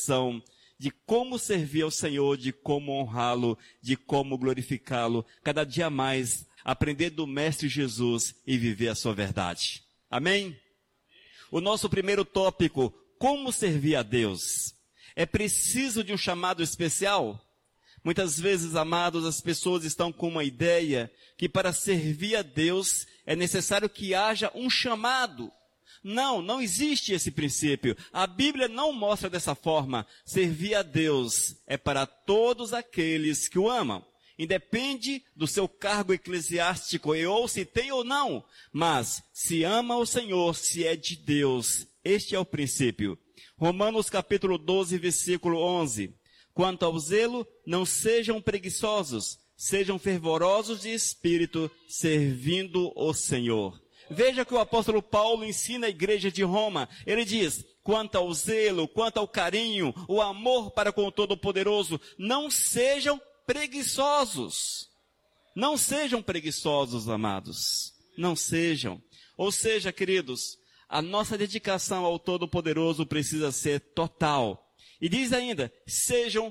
direção de como servir ao Senhor, de como honrá-lo, de como glorificá-lo, cada dia mais aprender do Mestre Jesus e viver a sua verdade. Amém? O nosso primeiro tópico, como servir a Deus. É preciso de um chamado especial? Muitas vezes, amados, as pessoas estão com uma ideia que para servir a Deus é necessário que haja um chamado. Não existe esse princípio. A Bíblia não mostra dessa forma. Servir a Deus é para todos aqueles que o amam. Independe do seu cargo eclesiástico, ou se tem ou não. Mas, se ama o Senhor, se é de Deus. Este é o princípio. Romanos capítulo 12, versículo 11. Quanto ao zelo, não sejam preguiçosos, sejam fervorosos de espírito, servindo o Senhor. Veja que o apóstolo Paulo ensina a igreja de Roma. Ele diz, quanto ao zelo, quanto ao carinho, o amor para com o Todo-Poderoso, não sejam preguiçosos. Não sejam preguiçosos, amados. Não sejam. Ou seja, queridos, a nossa dedicação ao Todo-Poderoso precisa ser total. E diz ainda, sejam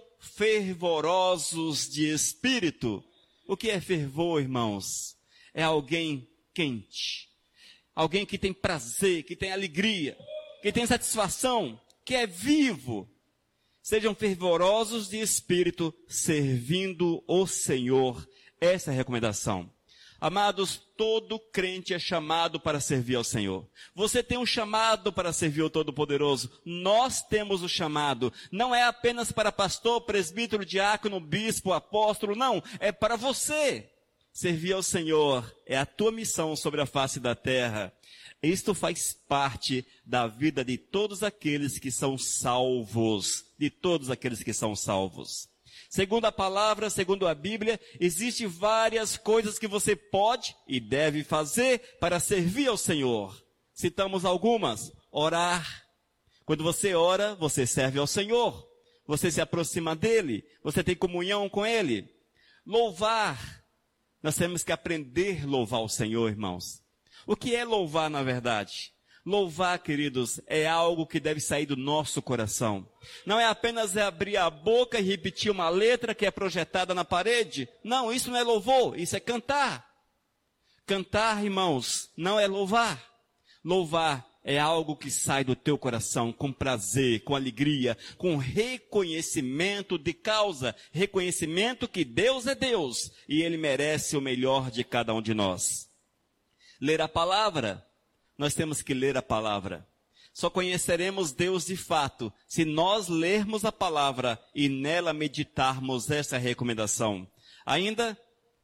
fervorosos de espírito. O que é fervor, irmãos? É alguém quente. Alguém que tem prazer, que tem alegria, que tem satisfação, que é vivo. Sejam fervorosos de espírito, servindo o Senhor. Essa é a recomendação. Amados, todo crente é chamado para servir ao Senhor. Você tem um chamado para servir ao Todo-Poderoso. Nós temos o chamado. Não é apenas para pastor, presbítero, diácono, bispo, apóstolo. Não, é para você. Servir ao Senhor é a tua missão sobre a face da terra. Isto faz parte da vida de todos aqueles que são salvos. De todos aqueles que são salvos. Segundo a palavra, segundo a Bíblia, existem várias coisas que você pode e deve fazer para servir ao Senhor. Citamos algumas. Orar. Quando você ora, você serve ao Senhor. Você se aproxima dEle. Você tem comunhão com Ele. Louvar. Nós temos que aprender a louvar o Senhor, irmãos. O que é louvar, na verdade? Louvar, queridos, é algo que deve sair do nosso coração. Não é apenas abrir a boca e repetir uma letra que é projetada na parede. Não, isso não é louvor, isso é cantar. Cantar, irmãos, não é louvar. Louvar é algo que sai do teu coração com prazer, com alegria, com reconhecimento de causa. Reconhecimento que Deus é Deus e Ele merece o melhor de cada um de nós. Ler a palavra. Nós temos que ler a palavra. Só conheceremos Deus de fato se nós lermos a palavra e nela meditarmos. Essa recomendação. Ainda,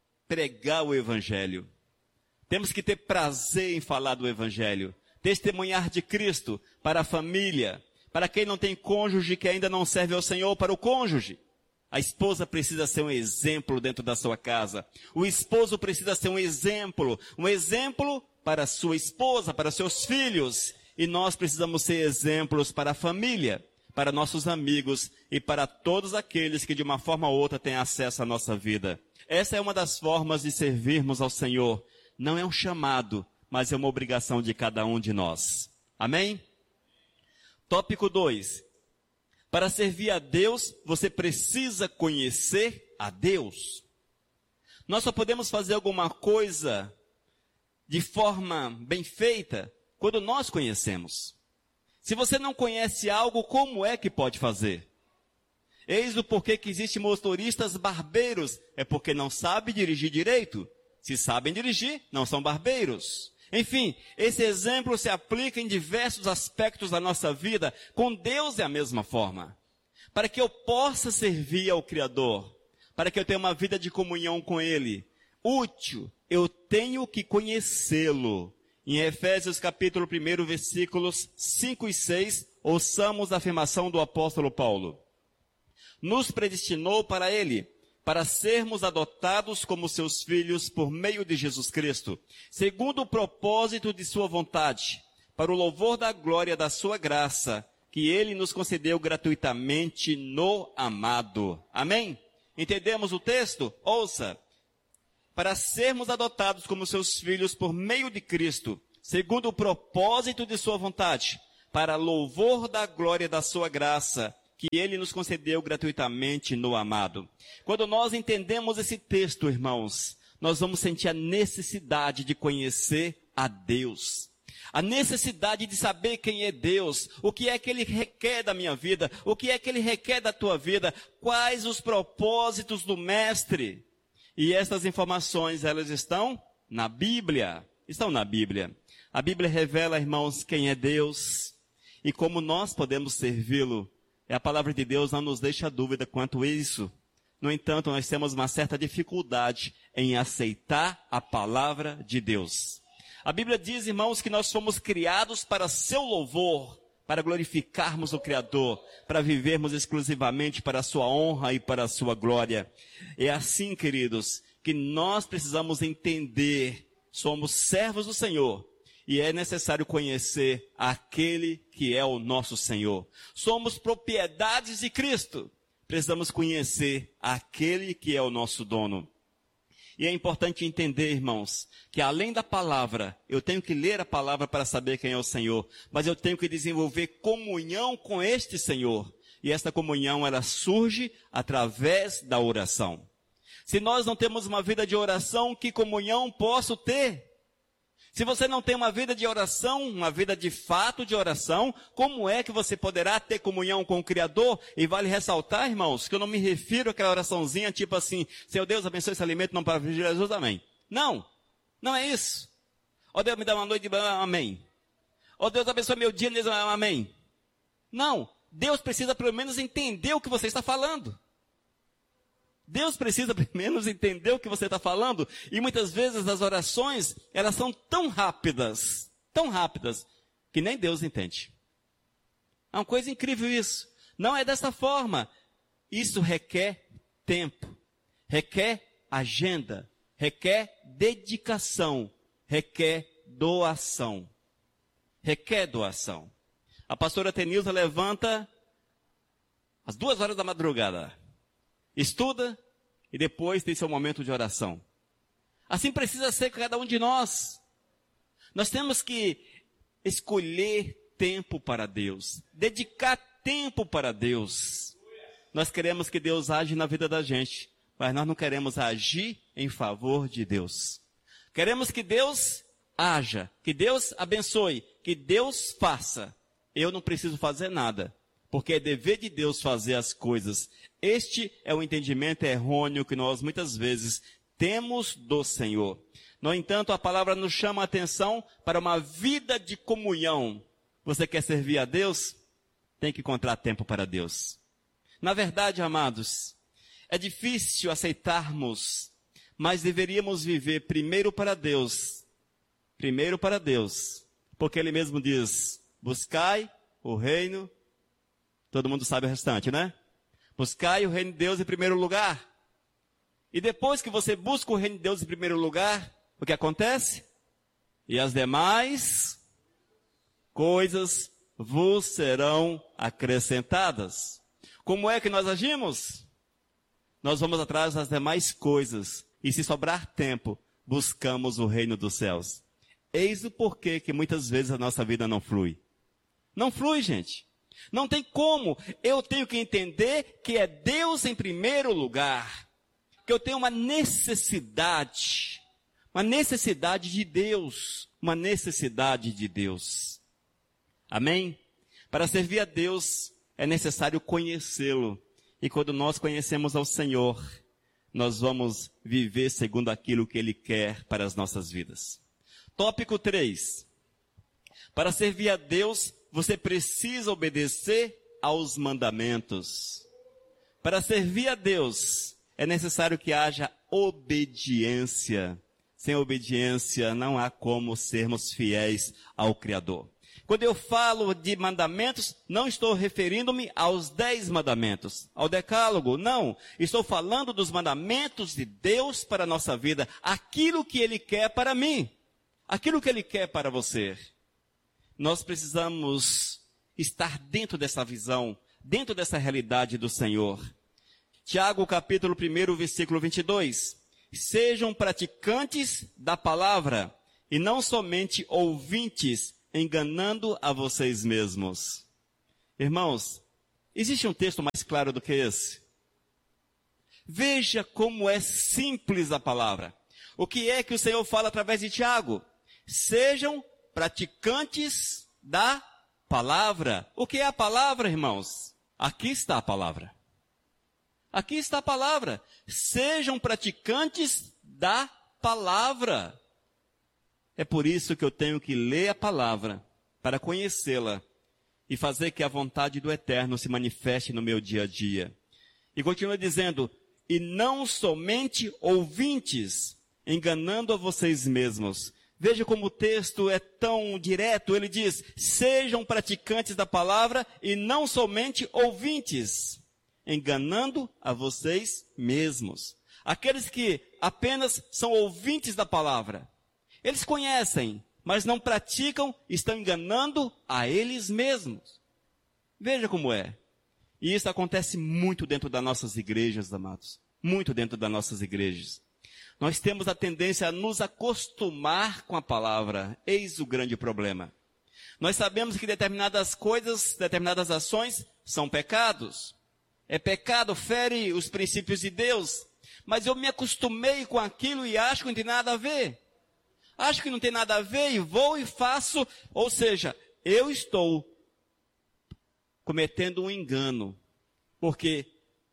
pregar o Evangelho. Temos que ter prazer em falar do Evangelho. Testemunhar de Cristo para a família. Para quem não tem cônjuge que ainda não serve ao Senhor, para o cônjuge. A esposa precisa ser um exemplo dentro da sua casa. O esposo precisa ser um exemplo para sua esposa, para seus filhos. E nós precisamos ser exemplos para a família, para nossos amigos e para todos aqueles que de uma forma ou outra têm acesso à nossa vida. Essa é uma das formas de servirmos ao Senhor. Não é um chamado, mas é uma obrigação de cada um de nós. Amém? Tópico 2. Para servir a Deus, você precisa conhecer a Deus. Nós só podemos fazer alguma coisa de forma bem feita quando nós conhecemos. Se você não conhece algo, como é que pode fazer? Eis o porquê que existem motoristas barbeiros. É porque não sabem dirigir direito. Se sabem dirigir, não são barbeiros. Enfim, esse exemplo se aplica em diversos aspectos da nossa vida. Com Deus é a mesma forma. Para que eu possa servir ao Criador, para que eu tenha uma vida de comunhão com Ele, útil, eu tenho que conhecê-lo. Em Efésios capítulo 1, versículos 5 e 6, ouçamos a afirmação do apóstolo Paulo. Nos predestinou para Ele, para sermos adotados como seus filhos por meio de Jesus Cristo, segundo o propósito de sua vontade, para o louvor da glória da sua graça, que Ele nos concedeu gratuitamente no amado. Amém? Entendemos o texto? Ouça. Para sermos adotados como seus filhos por meio de Cristo, segundo o propósito de sua vontade, para louvor da glória da sua graça, que Ele nos concedeu gratuitamente no amado. Quando nós entendemos esse texto, irmãos, nós vamos sentir a necessidade de conhecer a Deus. A necessidade de saber quem é Deus, o que é que Ele requer da minha vida, o que é que Ele requer da tua vida, quais os propósitos do Mestre. E estas informações, elas estão na Bíblia. Estão na Bíblia. A Bíblia revela, irmãos, quem é Deus e como nós podemos servi-lo. A palavra de Deus não nos deixa dúvida quanto a isso. No entanto, nós temos uma certa dificuldade em aceitar a palavra de Deus. A Bíblia diz, irmãos, que nós fomos criados para seu louvor, para glorificarmos o Criador, para vivermos exclusivamente para a sua honra e para a sua glória. É assim, queridos, que nós precisamos entender, somos servos do Senhor, e é necessário conhecer aquele que é o nosso Senhor. Somos propriedades de Cristo, precisamos conhecer aquele que é o nosso dono. E é importante entender, irmãos, que além da palavra, eu tenho que ler a palavra para saber quem é o Senhor, mas eu tenho que desenvolver comunhão com este Senhor. E esta comunhão, ela surge através da oração. Se nós não temos uma vida de oração, que comunhão posso ter? Se você não tem uma vida de oração, uma vida de fato de oração, como é que você poderá ter comunhão com o Criador? E vale ressaltar, irmãos, que eu não me refiro àquela oraçãozinha tipo assim, Senhor Deus, abençoe esse alimento, não para o de Jesus, amém. Não, não é isso. Ó Deus, me dá uma noite de amém. Ó Deus, abençoe meu dia, amém. Não, Deus precisa pelo menos entender o que você está falando. Deus precisa pelo menos entender o que você está falando. E muitas vezes as orações, elas são tão rápidas, que nem Deus entende. É uma coisa incrível isso. Não é dessa forma. Isso requer tempo, requer agenda, requer dedicação, requer doação. Requer doação. A pastora Tenilza levanta às 2 horas da madrugada. Estuda e depois tem seu momento de oração. Assim precisa ser cada um de nós. Nós temos que escolher tempo para Deus, dedicar tempo para Deus. Nós queremos que Deus age na vida da gente, mas nós não queremos agir em favor de Deus. Queremos que Deus haja, que Deus abençoe, que Deus faça. Eu não preciso fazer nada, porque é dever de Deus fazer as coisas. Este é o entendimento errôneo que nós muitas vezes temos do Senhor. No entanto, a palavra nos chama a atenção para uma vida de comunhão. Você quer servir a Deus? Tem que encontrar tempo para Deus. Na verdade, amados, é difícil aceitarmos, mas deveríamos viver primeiro para Deus. Primeiro para Deus. Porque Ele mesmo diz, buscai o reino. Todo mundo sabe o restante, né? Buscai o reino de Deus em primeiro lugar. E depois que você busca o reino de Deus em primeiro lugar, o que acontece? E as demais coisas vos serão acrescentadas. Como é que nós agimos? Nós vamos atrás das demais coisas. E se sobrar tempo, buscamos o reino dos céus. Eis o porquê que muitas vezes a nossa vida não flui. Não flui, gente. Não tem como. Eu tenho que entender que é Deus em primeiro lugar. Que eu tenho uma necessidade de Deus. Uma necessidade de Deus. Amém? Para servir a Deus é necessário conhecê-lo. E quando nós conhecemos ao Senhor, nós vamos viver segundo aquilo que Ele quer para as nossas vidas. Tópico 3. Para servir a Deus, você precisa obedecer aos mandamentos. Para servir a Deus, é necessário que haja obediência. Sem obediência, não há como sermos fiéis ao Criador. Quando eu falo de mandamentos, não estou referindo-me aos 10 mandamentos, ao decálogo, não. Estou falando dos mandamentos de Deus para a nossa vida, aquilo que Ele quer para mim, aquilo que Ele quer para você. Nós precisamos estar dentro dessa visão, dentro dessa realidade do Senhor. Tiago, capítulo 1, versículo 22. Sejam praticantes da palavra e não somente ouvintes, enganando a vocês mesmos. Irmãos, Existe um texto mais claro do que esse? Veja como é simples a palavra. O que é que o Senhor fala através de Tiago? Sejam praticantes da palavra. O que é a palavra, irmãos? Aqui está a palavra. Aqui está a palavra. Sejam praticantes da palavra. É por isso que eu tenho que ler a palavra, para conhecê-la e fazer que a vontade do Eterno se manifeste no meu dia a dia. E continua dizendo, e não somente ouvintes, enganando a vocês mesmos. Veja como o texto é tão direto, ele diz, sejam praticantes da palavra e não somente ouvintes, enganando a vocês mesmos. Aqueles que apenas são ouvintes da palavra, eles conhecem, mas não praticam, estão enganando a eles mesmos. Veja como é. E isso acontece muito dentro das nossas igrejas, amados. Muito dentro das nossas igrejas. Nós temos a tendência a nos acostumar com a palavra. Eis o grande problema. Nós sabemos que determinadas coisas, determinadas ações são pecados. É pecado, fere os princípios de Deus. Mas eu me acostumei com aquilo e acho que não tem nada a ver. Acho que não tem nada a ver e vou e faço. Ou seja, eu estou cometendo um engano. Porque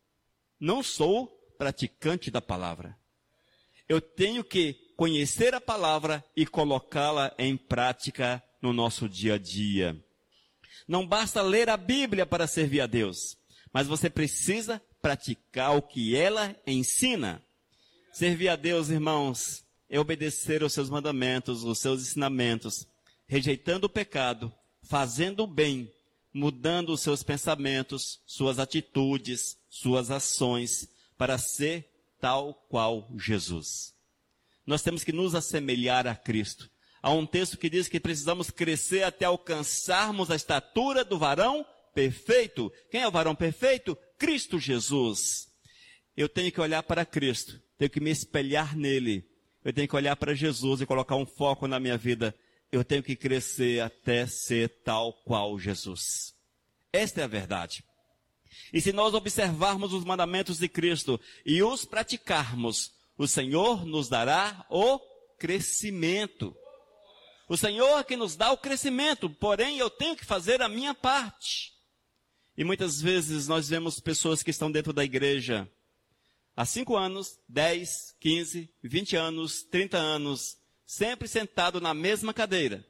não sou praticante da palavra. Eu tenho que conhecer a palavra e colocá-la em prática no nosso dia a dia. Não basta ler a Bíblia para servir a Deus, mas você precisa praticar o que ela ensina. Servir a Deus, irmãos, é obedecer aos seus mandamentos, os seus ensinamentos, rejeitando o pecado, fazendo o bem, mudando os seus pensamentos, suas atitudes, suas ações, para ser tal qual Jesus. Nós temos que nos assemelhar a Cristo. Há um texto que diz que precisamos crescer até alcançarmos a estatura do varão perfeito. Quem é o varão perfeito? Cristo Jesus. Eu tenho que olhar para Cristo, tenho que me espelhar nele. Eu tenho que olhar para Jesus e colocar um foco na minha vida. Eu tenho que crescer até ser tal qual Jesus. Esta é a verdade. E se nós observarmos os mandamentos de Cristo e os praticarmos, o Senhor nos dará o crescimento. O Senhor é que nos dá o crescimento, porém eu tenho que fazer a minha parte. E muitas vezes nós vemos pessoas que estão dentro da igreja há 5 anos, 10, 15, 20 anos, 30 anos, sempre sentado na mesma cadeira.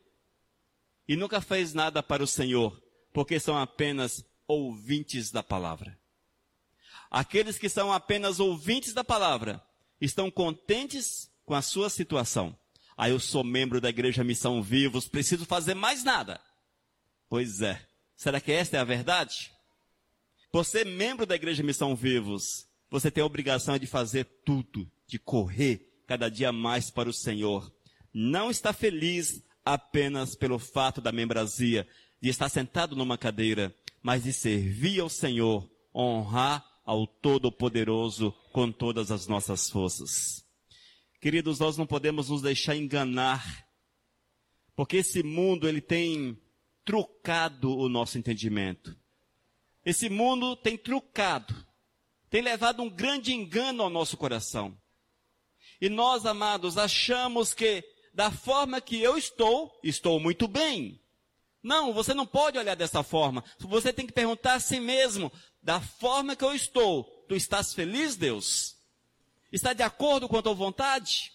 E nunca fez nada para o Senhor, porque são apenas ouvintes da palavra. Aqueles que são apenas ouvintes da palavra, estão contentes com a sua situação. Ah, eu sou membro da Igreja Missão Vivos, preciso fazer mais nada. Pois é. Será que esta é a verdade? Por ser membro da Igreja Missão Vivos, você tem a obrigação de fazer tudo, de correr cada dia mais para o Senhor. Não está feliz apenas pelo fato da membresia, de estar sentado numa cadeira, mas de servir ao Senhor, honrar ao Todo-Poderoso com todas as nossas forças. Queridos, nós não podemos nos deixar enganar, porque esse mundo ele tem trucado o nosso entendimento. Esse mundo tem trucado, tem levado um grande engano ao nosso coração. E nós, amados, achamos que da forma que eu estou muito bem. Não, você não pode olhar dessa forma. Você tem que perguntar a si mesmo, da forma que eu estou, tu estás feliz, Deus? Está de acordo com a tua vontade?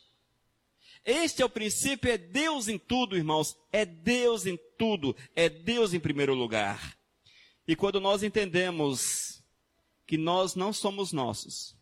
Este é o princípio, é Deus em tudo, irmãos. É Deus em tudo, é Deus em primeiro lugar. E quando nós entendemos que nós não somos nossos,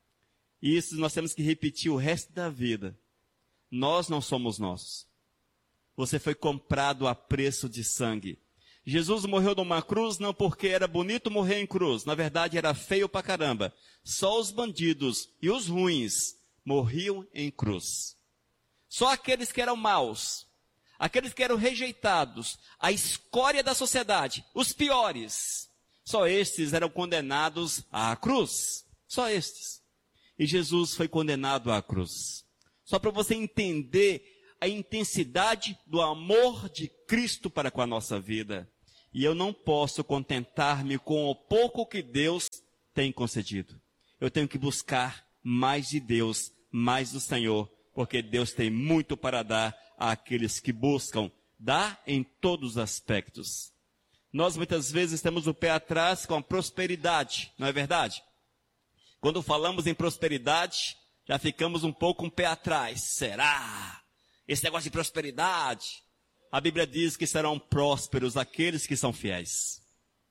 e isso nós temos que repetir o resto da vida, nós não somos nossos. Você foi comprado a preço de sangue. Jesus morreu numa cruz não porque era bonito morrer em cruz. Na verdade era feio pra caramba. Só os bandidos e os ruins morriam em cruz. Só aqueles que eram maus, aqueles que eram rejeitados, a escória da sociedade, os piores, só estes eram condenados à cruz. Só estes. E Jesus foi condenado à cruz. Só para você entender a intensidade do amor de Cristo para com a nossa vida. E eu não posso contentar-me com o pouco que Deus tem concedido. Eu tenho que buscar mais de Deus, mais do Senhor, porque Deus tem muito para dar àqueles que buscam. Dá em todos os aspectos. Nós muitas vezes temos o pé atrás com a prosperidade, não é verdade? Quando falamos em prosperidade, já ficamos um pouco um pé atrás. Será? Esse negócio de prosperidade? A Bíblia diz que serão prósperos aqueles que são fiéis.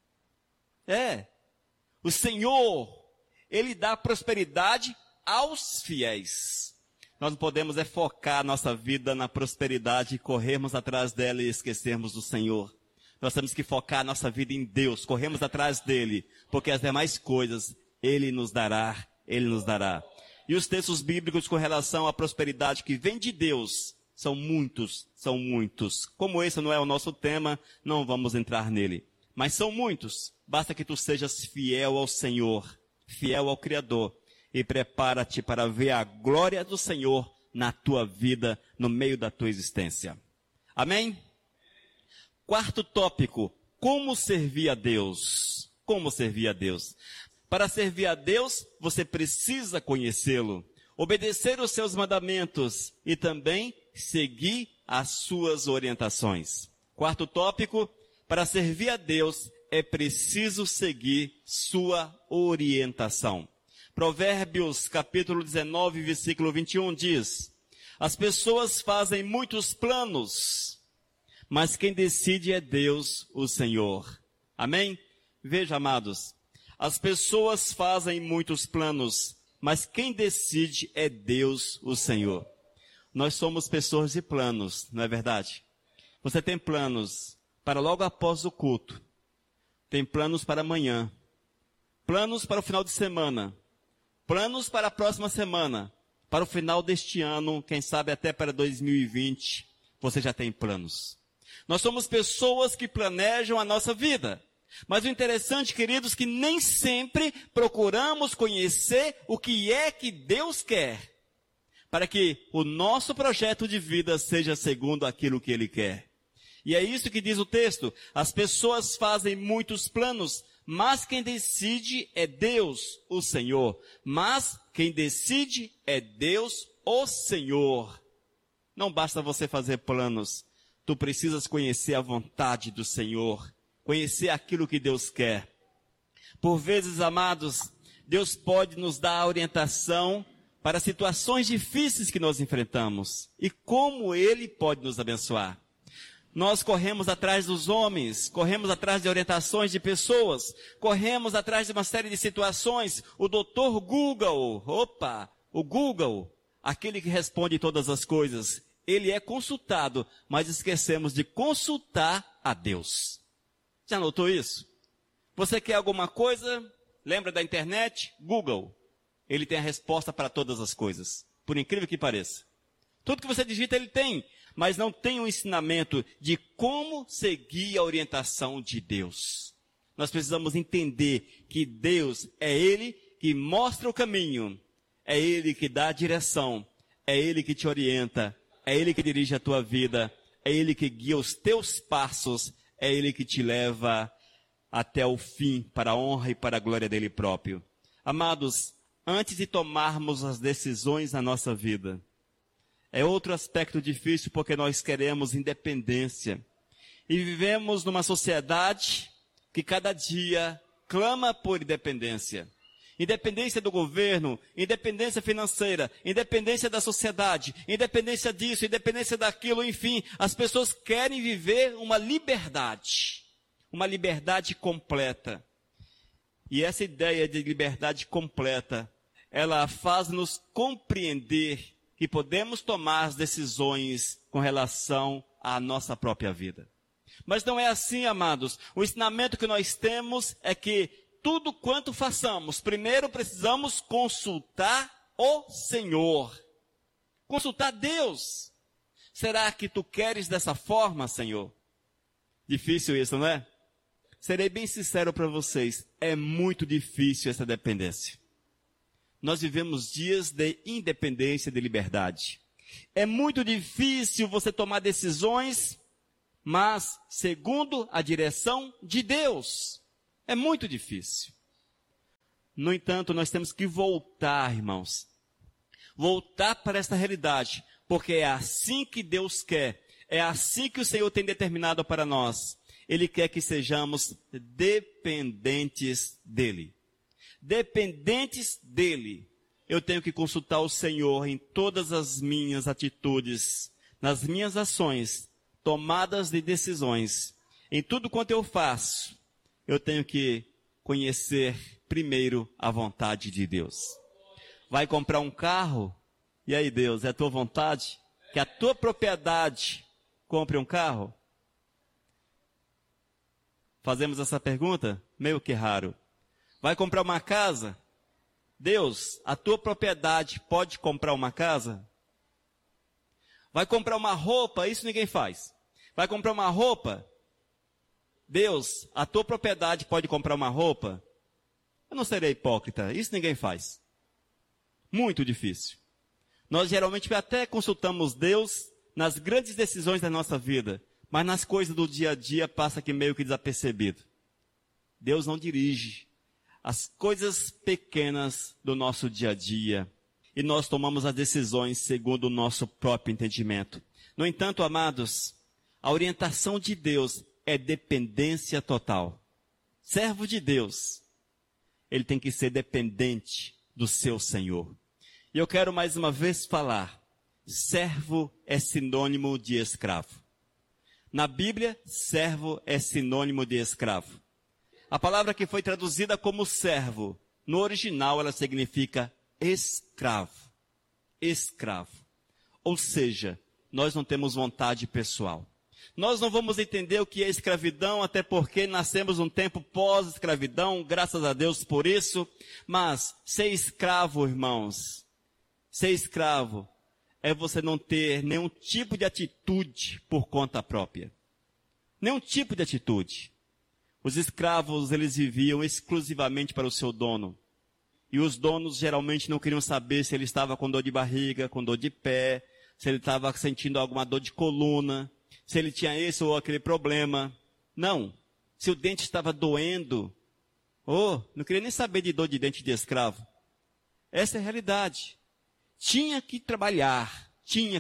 O Senhor, Ele dá prosperidade aos fiéis. Nós não podemos focar nossa vida na prosperidade, corrermos atrás dela e esquecermos do Senhor. Nós temos que focar nossa vida em Deus, corremos atrás dEle, porque as demais coisas Ele nos dará, Ele nos dará. E os textos bíblicos com relação à prosperidade que vem de Deus, são muitos. Como esse não é o nosso tema, não vamos entrar nele. Mas são muitos. Basta que tu sejas fiel ao Senhor, fiel ao Criador. E prepara-te para ver a glória do Senhor na tua vida, no meio da tua existência. Amém? Quarto tópico, como servir a Deus? Como servir a Deus? Para servir a Deus, você precisa conhecê-lo, obedecer os seus mandamentos e também seguir as suas orientações. Quarto tópico, para servir a Deus é preciso seguir sua orientação. Provérbios capítulo 19, versículo 21 diz: as pessoas fazem muitos planos, mas quem decide é Deus, o Senhor. Amém? Veja, amados, as pessoas fazem muitos planos, mas quem decide é Deus, o Senhor. Nós somos pessoas de planos, não é verdade? Você tem planos para logo após o culto. Tem planos para amanhã. Planos para o final de semana. Planos para a próxima semana. Para o final deste ano, quem sabe até para 2020, você já tem planos. Nós somos pessoas que planejam a nossa vida. Mas o interessante, queridos, que nem sempre procuramos conhecer o que é que Deus quer, para que o nosso projeto de vida seja segundo aquilo que Ele quer. E é isso que diz o texto: as pessoas fazem muitos planos, mas quem decide é Deus, o Senhor. Mas quem decide é Deus, o Senhor. Não basta você fazer planos, tu precisas conhecer a vontade do Senhor, conhecer aquilo que Deus quer. Por vezes, amados, Deus pode nos dar orientação para situações difíceis que nós enfrentamos. E como Ele pode nos abençoar? Nós corremos atrás dos homens, corremos atrás de orientações de pessoas, corremos atrás de uma série de situações. O doutor Google, o Google, aquele que responde todas as coisas, ele é consultado, mas esquecemos de consultar a Deus. Já notou isso? Você quer alguma coisa? Lembra da internet? Google. Ele tem a resposta para todas as coisas, por incrível que pareça. Tudo que você digita ele tem, mas não tem um ensinamento de como seguir a orientação de Deus. Nós precisamos entender que Deus é Ele que mostra o caminho, é Ele que dá a direção, é Ele que te orienta, é Ele que dirige a tua vida, é Ele que guia os teus passos, é Ele que te leva até o fim, para a honra e para a glória dEle próprio. Amados, antes de tomarmos as decisões na nossa vida, é outro aspecto difícil porque nós queremos independência. E vivemos numa sociedade que cada dia clama por independência. Independência do governo, independência financeira, independência da sociedade, independência disso, independência daquilo, enfim. As pessoas querem viver uma liberdade completa. E essa ideia de liberdade completa, ela faz-nos compreender que podemos tomar as decisões com relação à nossa própria vida. Mas não é assim, amados. O ensinamento que nós temos é que tudo quanto façamos, primeiro precisamos consultar o Senhor. Consultar Deus. Será que tu queres dessa forma, Senhor? Difícil isso, não é? Serei bem sincero para vocês, é muito difícil essa dependência. Nós vivemos dias de independência, de liberdade. É muito difícil você tomar decisões, mas segundo a direção de Deus. É muito difícil. No entanto, nós temos que voltar, irmãos. Voltar para esta realidade, porque é assim que Deus quer. É assim que o Senhor tem determinado para nós. Ele quer que sejamos dependentes dEle. Dependentes dEle. Eu tenho que consultar o Senhor em todas as minhas atitudes, nas minhas ações, tomadas de decisões. Em tudo quanto eu faço, eu tenho que conhecer primeiro a vontade de Deus. Vai comprar um carro? E aí, Deus, é a tua vontade? Que a tua propriedade compre um carro? Fazemos essa pergunta? Meio que raro. Vai comprar uma casa? Deus, a tua propriedade pode comprar uma casa? Vai comprar uma roupa? Isso ninguém faz. Vai comprar uma roupa? Deus, a tua propriedade pode comprar uma roupa? Eu não serei hipócrita, isso ninguém faz. Muito difícil. Nós geralmente até consultamos Deus nas grandes decisões da nossa vida, mas nas coisas do dia a dia passa aqui meio que desapercebido. Deus não dirige as coisas pequenas do nosso dia a dia, e nós tomamos as decisões segundo o nosso próprio entendimento. No entanto, amados, a orientação de Deus é dependência total. Servo de Deus, ele tem que ser dependente do seu Senhor. E eu quero mais uma vez falar, servo é sinônimo de escravo. Na Bíblia, servo é sinônimo de escravo. A palavra que foi traduzida como servo, no original ela significa escravo. Escravo. Ou seja, nós não temos vontade pessoal. Nós não vamos entender o que é escravidão, até porque nascemos num tempo pós-escravidão, graças a Deus por isso. Mas ser escravo, irmãos, ser escravo é você não ter nenhum tipo de atitude por conta própria. Nenhum tipo de atitude. Os escravos, eles viviam exclusivamente para o seu dono. E os donos geralmente não queriam saber se ele estava com dor de barriga, com dor de pé, se ele estava sentindo alguma dor de coluna, se ele tinha esse ou aquele problema. Não. Se o dente estava doendo, não queria nem saber de dor de dente de escravo. Essa é a realidade. Tinha que trabalhar,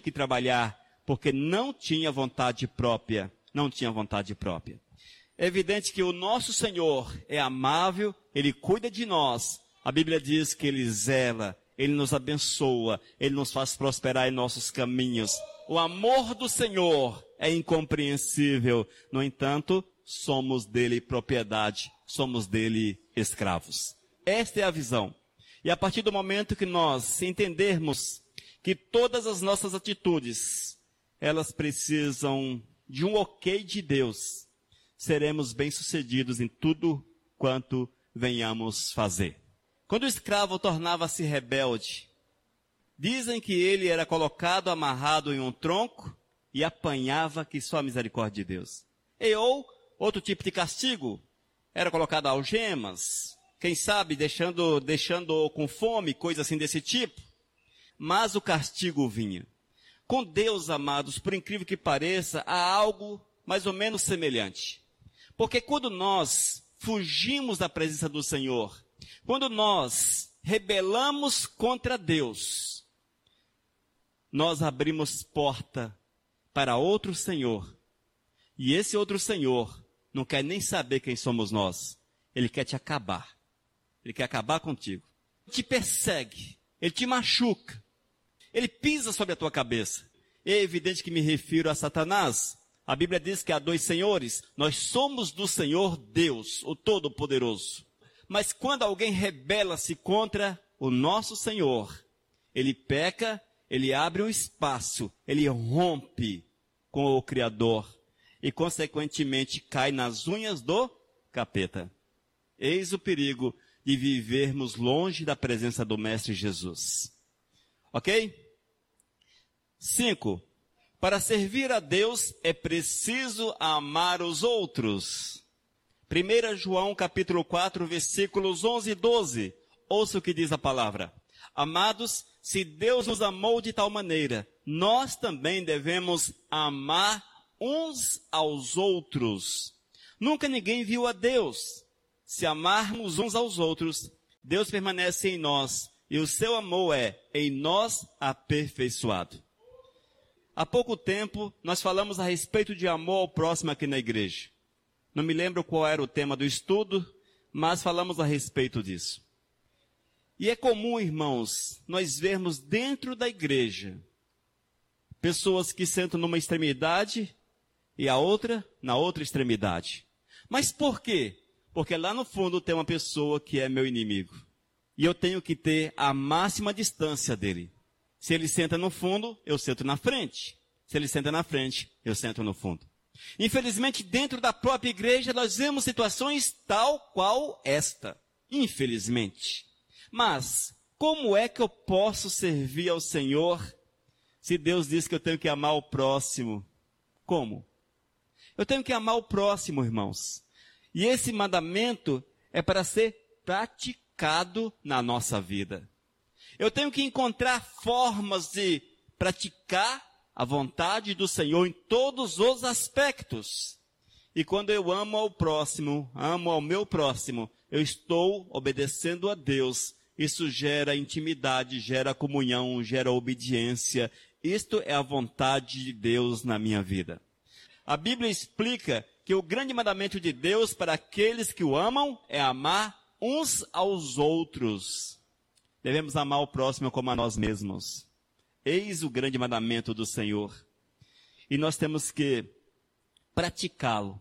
porque não tinha vontade própria. Não tinha vontade própria. É evidente que o nosso Senhor é amável, Ele cuida de nós. A Bíblia diz que Ele zela, Ele nos abençoa, Ele nos faz prosperar em nossos caminhos. O amor do Senhor é incompreensível. No entanto, somos dele propriedade, somos dele escravos. Esta é a visão. E a partir do momento que nós entendermos que todas as nossas atitudes, elas precisam de um ok de Deus, seremos bem-sucedidos em tudo quanto venhamos fazer. Quando o escravo tornava-se rebelde, dizem que ele era colocado amarrado em um tronco e apanhava que só a misericórdia de Deus. Ou outro tipo de castigo, era colocado algemas, quem sabe deixando com fome, coisa assim desse tipo. Mas o castigo vinha. Com Deus, amados, por incrível que pareça, há algo mais ou menos semelhante. Porque quando nós fugimos da presença do Senhor, quando nós rebelamos contra Deus, nós abrimos porta para outro Senhor. E esse outro Senhor não quer nem saber quem somos nós. Ele quer te acabar. Ele quer acabar contigo. Ele te persegue. Ele te machuca. Ele pisa sobre a tua cabeça. É evidente que me refiro a Satanás. A Bíblia diz que há dois senhores. Nós somos do Senhor Deus, o Todo-Poderoso. Mas quando alguém rebela-se contra o nosso Senhor, ele peca, ele abre um espaço, ele rompe com o Criador e, consequentemente, cai nas unhas do capeta. Eis o perigo de vivermos longe da presença do Mestre Jesus. Ok? 5. Para servir a Deus é preciso amar os outros. 1 João capítulo 4, versículos 11 e 12. Ouça o que diz a palavra. Amados, se Deus nos amou de tal maneira, nós também devemos amar uns aos outros. Nunca ninguém viu a Deus. Se amarmos uns aos outros, Deus permanece em nós e o seu amor é em nós aperfeiçoado. Há pouco tempo, nós falamos a respeito de amor ao próximo aqui na igreja. Não me lembro qual era o tema do estudo, mas falamos a respeito disso. E é comum, irmãos, nós vermos dentro da igreja pessoas que sentam numa extremidade e a outra na outra extremidade. Mas por quê? Porque lá no fundo tem uma pessoa que é meu inimigo. E eu tenho que ter a máxima distância dele. Se ele senta no fundo, eu sento na frente. Se ele senta na frente, eu sento no fundo. Infelizmente, dentro da própria igreja, nós vemos situações tal qual esta. Infelizmente. Mas, como é que eu posso servir ao Senhor se Deus diz que eu tenho que amar o próximo? Como? Eu tenho que amar o próximo, irmãos. E esse mandamento é para ser praticado na nossa vida. Eu tenho que encontrar formas de praticar a vontade do Senhor em todos os aspectos. E quando eu amo ao próximo, amo ao meu próximo, eu estou obedecendo a Deus. Isso gera intimidade, gera comunhão, gera obediência. Isto é a vontade de Deus na minha vida. A Bíblia explica que o grande mandamento de Deus para aqueles que o amam é amar uns aos outros. Devemos amar o próximo como a nós mesmos. Eis o grande mandamento do Senhor. E nós temos que praticá-lo.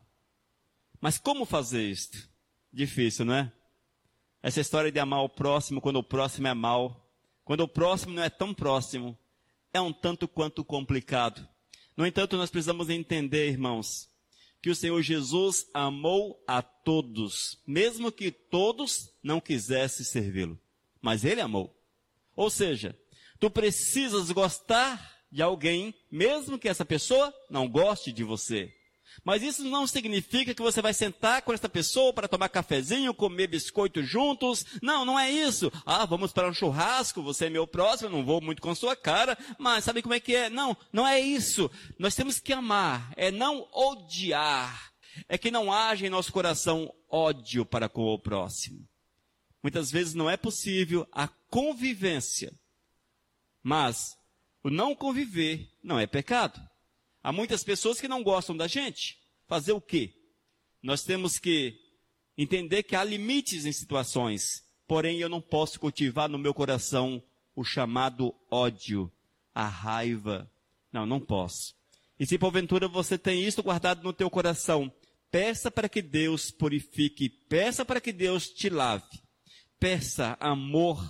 Mas como fazer isto? Difícil, não é? Essa história de amar o próximo quando o próximo é mau, quando o próximo não é tão próximo, é um tanto quanto complicado. No entanto, nós precisamos entender, irmãos, que o Senhor Jesus amou a todos, mesmo que todos não quisessem servi-lo. Mas Ele amou. Ou seja, tu precisas gostar de alguém, mesmo que essa pessoa não goste de você. Mas isso não significa que você vai sentar com essa pessoa para tomar cafezinho, comer biscoito juntos. Não, não é isso. Ah, vamos para um churrasco, você é meu próximo, eu não vou muito com sua cara, mas sabe como é que é? Não, não é isso. Nós temos que amar, é não odiar. É que não haja em nosso coração ódio para com o próximo. Muitas vezes não é possível a convivência. Mas o não conviver não é pecado. Há muitas pessoas que não gostam da gente. Fazer o quê? Nós temos que entender que há limites em situações. Porém, eu não posso cultivar no meu coração o chamado ódio, a raiva. Não, não posso. E se porventura você tem isso guardado no teu coração, peça para que Deus purifique, peça para que Deus te lave. Peça amor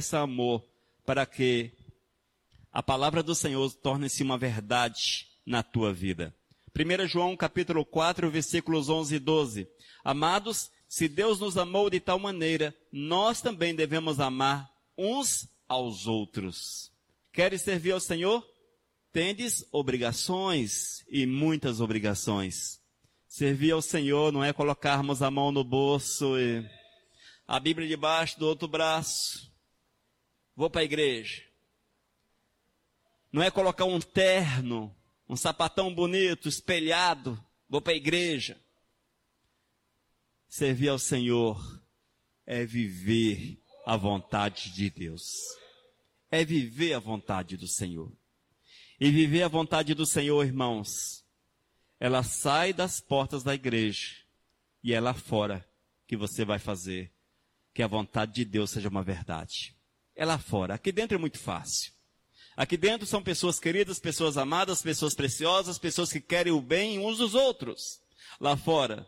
para que a palavra do Senhor torne-se uma verdade na tua vida. 1 João capítulo 4, versículos 11 e 12. Amados, se Deus nos amou de tal maneira, nós também devemos amar uns aos outros. Queres servir ao Senhor? Tendes obrigações e muitas obrigações. Servir ao Senhor não é colocarmos a mão no bolso e a Bíblia debaixo do outro braço. Vou para a igreja. Não é colocar um terno, um sapatão bonito, espelhado, vou para a igreja. Servir ao Senhor é viver a vontade de Deus. É viver a vontade do Senhor. E viver a vontade do Senhor, irmãos, ela sai das portas da igreja e é lá fora que você vai fazer que a vontade de Deus seja uma verdade. É lá fora. Aqui dentro é muito fácil. Aqui dentro são pessoas queridas, pessoas amadas, pessoas preciosas, pessoas que querem o bem uns dos outros. Lá fora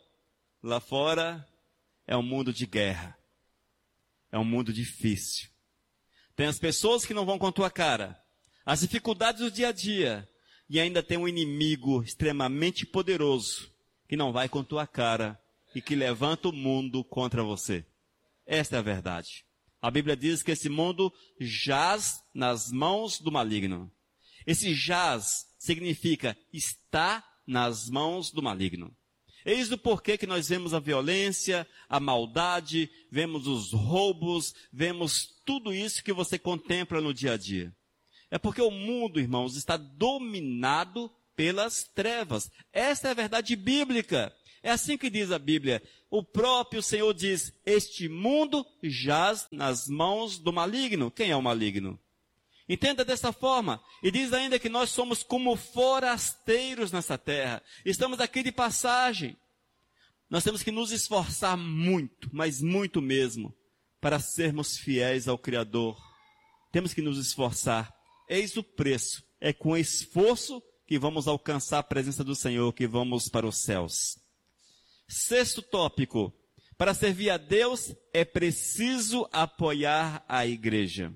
é um mundo de guerra. É um mundo difícil. Tem as pessoas que não vão com tua cara, as dificuldades do dia a dia, e ainda tem um inimigo extremamente poderoso, que não vai com tua cara e que levanta o mundo contra você. Esta é a verdade. A Bíblia diz que esse mundo jaz nas mãos do maligno. Esse jaz significa está nas mãos do maligno. Eis o porquê que nós vemos a violência, a maldade, vemos os roubos, vemos tudo isso que você contempla no dia a dia. É porque o mundo, irmãos, está dominado pelas trevas. Esta é a verdade bíblica. É assim que diz a Bíblia. O próprio Senhor diz, este mundo jaz nas mãos do maligno. Quem é o maligno? Entenda dessa forma. E diz ainda que nós somos como forasteiros nessa terra. Estamos aqui de passagem. Nós temos que nos esforçar muito, mas muito mesmo, para sermos fiéis ao Criador. Temos que nos esforçar. Eis o preço. É com esforço que vamos alcançar a presença do Senhor, que vamos para os céus. Sexto tópico. Para servir a Deus, é preciso apoiar a igreja.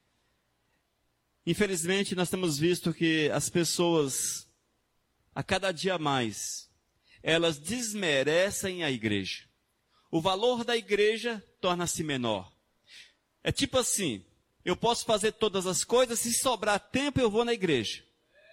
Infelizmente, nós temos visto que as pessoas, a cada dia mais, elas desmerecem a igreja. O valor da igreja torna-se menor. É tipo assim, eu posso fazer todas as coisas, se sobrar tempo eu vou na igreja.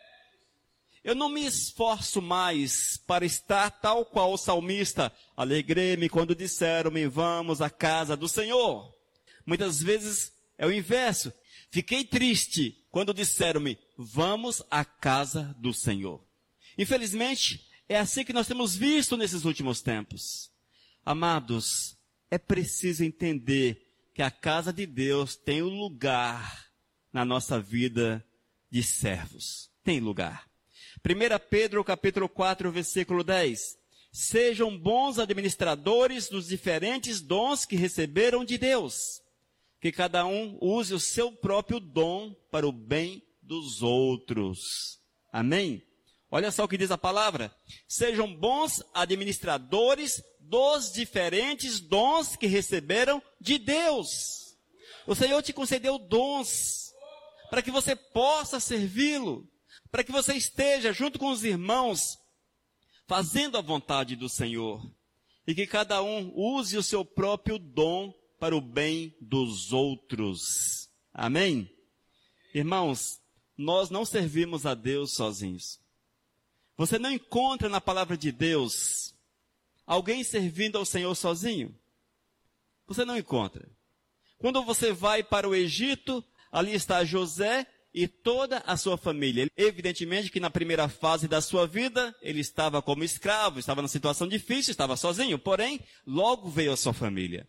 Eu não me esforço mais para estar tal qual o salmista, alegrei-me quando disseram-me, vamos à casa do Senhor. Muitas vezes é o inverso. Fiquei triste quando disseram-me, vamos à casa do Senhor. Infelizmente, é assim que nós temos visto nesses últimos tempos. Amados, é preciso entender que a casa de Deus tem um lugar na nossa vida de servos. Tem lugar. 1 Pedro capítulo 4, versículo 10. Sejam bons administradores dos diferentes dons que receberam de Deus. Que cada um use o seu próprio dom para o bem dos outros. Amém? Olha só o que diz a palavra. Sejam bons administradores dos diferentes dons que receberam de Deus. O Senhor te concedeu dons para que você possa servi-lo, para que você esteja junto com os irmãos, fazendo a vontade do Senhor. E que cada um use o seu próprio dom para o bem dos outros. Amém? Irmãos, nós não servimos a Deus sozinhos. Você não encontra na palavra de Deus alguém servindo ao Senhor sozinho. Você não encontra. Quando você vai para o Egito, ali está José e toda a sua família. Evidentemente que na primeira fase da sua vida, ele estava como escravo, estava numa situação difícil, estava sozinho. Porém, logo veio a sua família.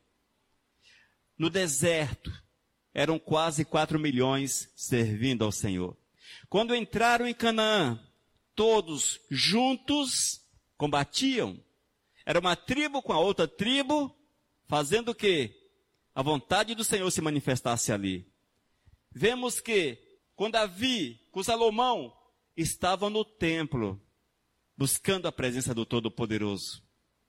No deserto, eram quase 4 milhões servindo ao Senhor. Quando entraram em Canaã, todos juntos combatiam. Era uma tribo com a outra tribo, fazendo o quê? A vontade do Senhor se manifestasse ali. Vemos que, com Davi, com Salomão, estavam no templo, buscando a presença do Todo-Poderoso.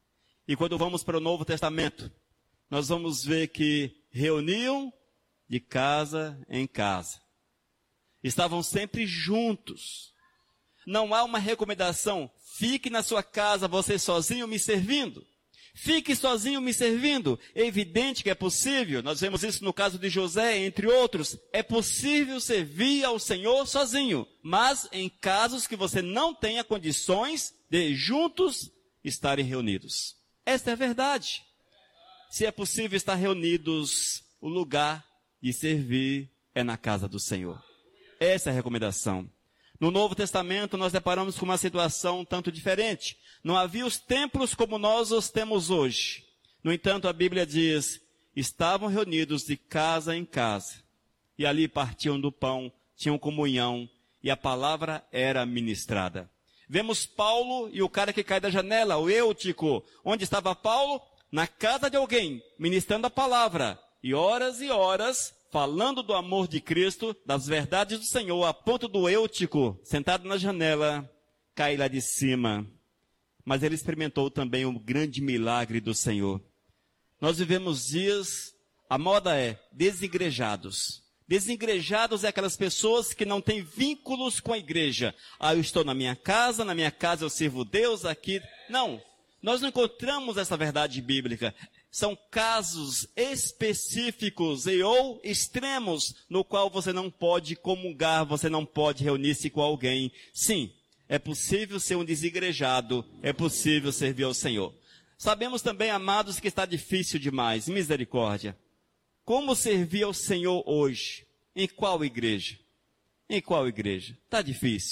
E quando vamos para o Novo Testamento, nós vamos ver que reuniam de casa em casa. Estavam sempre juntos. Não há uma recomendação, fique na sua casa você sozinho me servindo. Fique sozinho me servindo. É evidente que é possível. Nós vemos isso no caso de José, entre outros. É possível servir ao Senhor sozinho. Mas em casos que você não tenha condições de juntos estarem reunidos. Esta é a verdade. Se é possível estar reunidos, o lugar de servir é na casa do Senhor. Essa é a recomendação. No Novo Testamento, nós deparamos com uma situação um tanto diferente. Não havia os templos como nós os temos hoje. No entanto, a Bíblia diz, estavam reunidos de casa em casa. E ali partiam do pão, tinham comunhão, e a palavra era ministrada. Vemos Paulo e o cara que cai da janela, o Eutico. Onde estava Paulo? Na casa de alguém, ministrando a palavra. E horas, falando do amor de Cristo, das verdades do Senhor, a ponto do Eutico, sentado na janela, cair lá de cima. Mas ele experimentou também o grande milagre do Senhor. Nós vivemos dias, a moda é desigrejados. Desigrejados é aquelas pessoas que não têm vínculos com a igreja. Eu estou na minha casa eu sirvo Deus aqui. Não, nós não encontramos essa verdade bíblica. São casos específicos ou extremos no qual você não pode comungar, você não pode reunir-se com alguém. Sim, é possível ser um desigrejado, é possível servir ao Senhor. Sabemos também, amados, que está difícil demais. Misericórdia. Como servir ao Senhor hoje? Em qual igreja? Em qual igreja? Está difícil.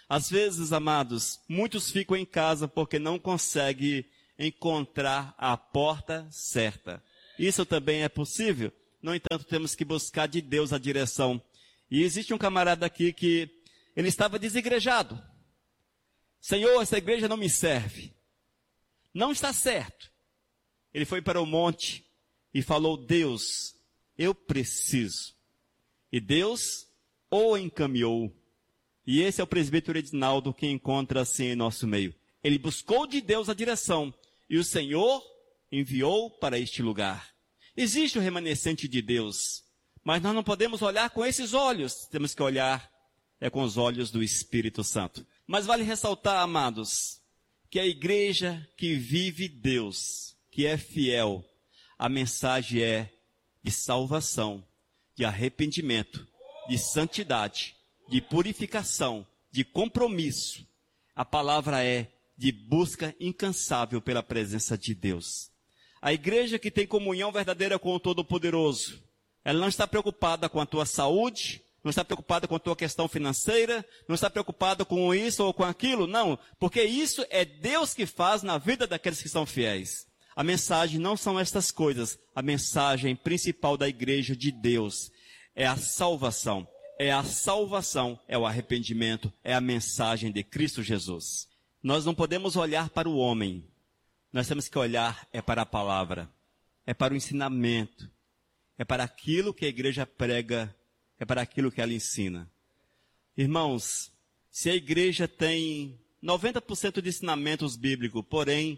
Às vezes, amados, muitos ficam em casa porque não conseguem encontrar a porta certa. Isso também é possível. No entanto, temos que buscar de Deus a direção. E existe um camarada aqui que ele estava desigrejado. Senhor, essa igreja não me serve. Não está certo. Ele foi para o monte e falou, Deus, eu preciso. E Deus o encaminhou. E esse é o presbítero Edinaldo que encontra assim em nosso meio. Ele buscou de Deus a direção e o Senhor enviou para este lugar. Existe o remanescente de Deus, mas nós não podemos olhar com esses olhos. Temos que olhar com os olhos do Espírito Santo. Mas vale ressaltar, amados, que a igreja que vive Deus, que é fiel, a mensagem é de salvação, de arrependimento, de santidade, de purificação, de compromisso. A palavra é de busca incansável pela presença de Deus. A igreja que tem comunhão verdadeira com o Todo-Poderoso, ela não está preocupada com a tua saúde, não está preocupada com a tua questão financeira, não está preocupada com isso ou com aquilo, não, porque isso é Deus que faz na vida daqueles que são fiéis. A mensagem não são estas coisas, a mensagem principal da igreja de Deus é a salvação. É a salvação, é o arrependimento, é a mensagem de Cristo Jesus. Nós não podemos olhar para o homem, nós temos que olhar para a palavra, é para o ensinamento, é para aquilo que a igreja prega, é para aquilo que ela ensina. Irmãos, se a igreja tem 90% de ensinamentos bíblicos, porém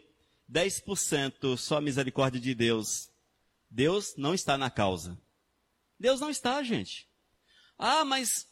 10% só a misericórdia de Deus, Deus não está na causa. Deus não está, gente. Mas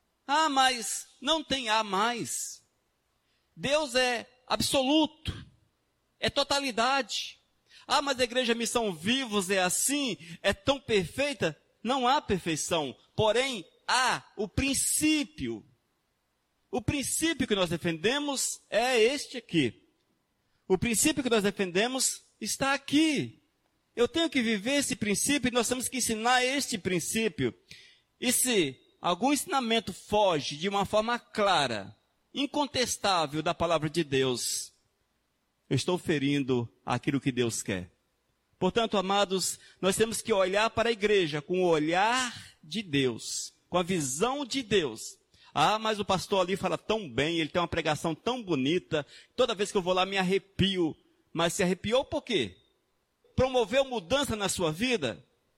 não tem mais. Deus é absoluto, é totalidade. Mas a igreja Missão Vivos é assim, é tão perfeita. Não há perfeição, porém há o princípio. O princípio que nós defendemos é este aqui. O princípio que nós defendemos está aqui. Eu tenho que viver esse princípio e nós temos que ensinar este princípio. E se algum ensinamento foge de uma forma clara, incontestável da palavra de Deus, eu estou ferindo aquilo que Deus quer. Portanto, amados, nós temos que olhar para a igreja com o olhar de Deus, com a visão de Deus. Mas o pastor ali fala tão bem, ele tem uma pregação tão bonita, toda vez que eu vou lá me arrepio. Mas se arrepiou por quê? Promoveu mudança na sua vida?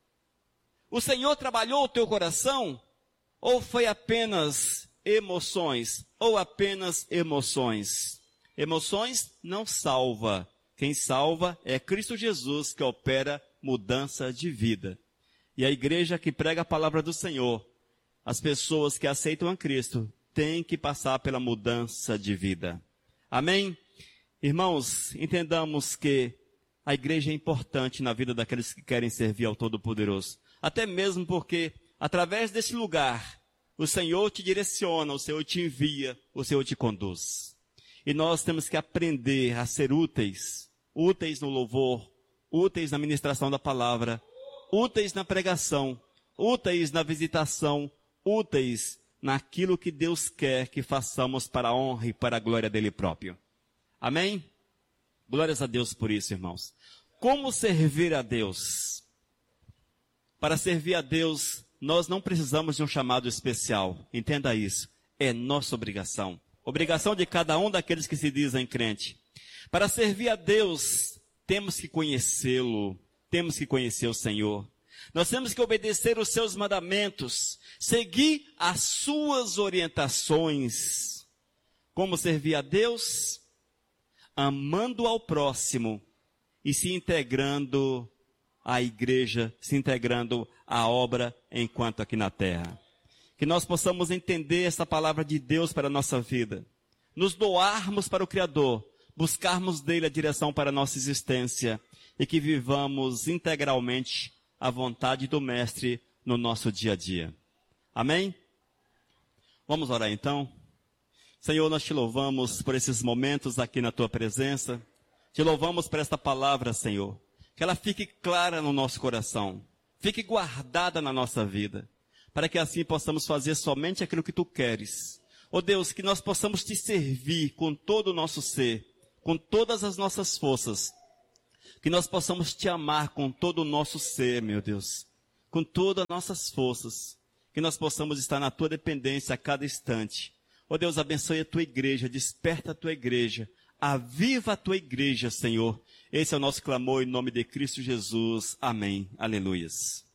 O Senhor trabalhou o teu coração? Ou foi apenas emoções? Ou apenas emoções? Emoções não salva. Quem salva é Cristo Jesus, que opera mudança de vida. E a igreja que prega a palavra do Senhor, as pessoas que aceitam a Cristo, têm que passar pela mudança de vida. Amém? Irmãos, entendamos que a igreja é importante na vida daqueles que querem servir ao Todo-Poderoso. Até mesmo porque, através desse lugar, o Senhor te direciona, o Senhor te envia, o Senhor te conduz. E nós temos que aprender a ser úteis, úteis no louvor, úteis na ministração da palavra, úteis na pregação, úteis na visitação, úteis naquilo que Deus quer que façamos para a honra e para a glória dele próprio. Amém? Glórias a Deus por isso, irmãos. Como servir a Deus? Para servir a Deus, nós não precisamos de um chamado especial. Entenda isso. É nossa obrigação. Obrigação de cada um daqueles que se dizem crente. Para servir a Deus, temos que conhecê-lo. Temos que conhecer o Senhor. Nós temos que obedecer os seus mandamentos. Seguir as suas orientações. Como servir a Deus? Amando ao próximo e se integrando à igreja, se integrando à obra enquanto aqui na terra. Que nós possamos entender essa palavra de Deus para a nossa vida, nos doarmos para o Criador, buscarmos dele a direção para a nossa existência e que vivamos integralmente a vontade do Mestre no nosso dia a dia. Amém? Vamos orar então? Senhor, nós te louvamos por esses momentos aqui na tua presença. Te louvamos por esta palavra, Senhor. Que ela fique clara no nosso coração. Fique guardada na nossa vida. Para que assim possamos fazer somente aquilo que tu queres. Ó Deus, que nós possamos te servir com todo o nosso ser, com todas as nossas forças. Que nós possamos te amar com todo o nosso ser, meu Deus, com todas as nossas forças. Que nós possamos estar na tua dependência a cada instante. Ó Deus, abençoe a tua igreja, desperta a tua igreja, aviva a tua igreja, Senhor. Esse é o nosso clamor em nome de Cristo Jesus. Amém. Aleluias.